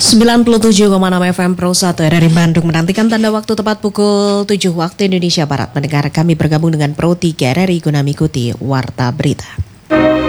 97,6 FM Pro 1 dari Bandung menantikan tanda waktu tepat pukul 7 waktu Indonesia Barat. Pendengar kami bergabung dengan Pro 3 RRI guna mengikuti Warta Berita.